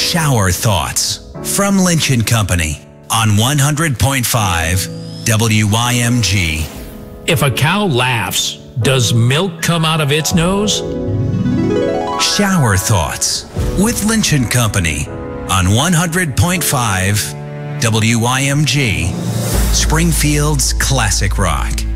Shower Thoughts from Lynch & Company on 100.5 WYMG. If a cow laughs, does milk come out of its nose? Shower Thoughts with Lynch & Company on 100.5 WYMG, Springfield's classic rock.